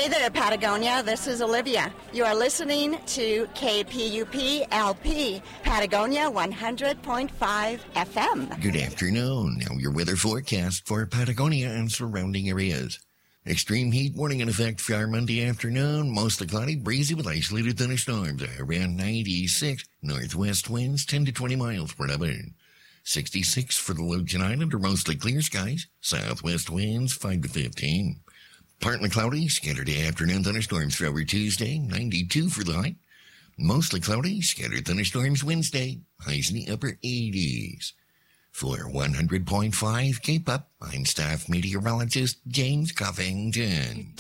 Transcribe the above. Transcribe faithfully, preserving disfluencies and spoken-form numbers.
Hey there, Patagonia. This is Olivia. You are listening to K P U P L P, Patagonia one hundred point five F M. Good afternoon. Now your weather forecast for Patagonia and surrounding areas. Extreme heat warning in effect for our Monday afternoon. Mostly cloudy, breezy with isolated thunderstorms. Around ninety-six. Northwest winds ten to twenty miles per hour. sixty-six for the Logan Island under mostly clear skies. Southwest winds five to fifteen. Partly cloudy, scattered afternoon thunderstorms for over Tuesday. ninety-two for the high. Mostly cloudy, scattered thunderstorms Wednesday. Highs in the upper eighties. For one hundred point five Cape Up, I'm staff meteorologist James Covington.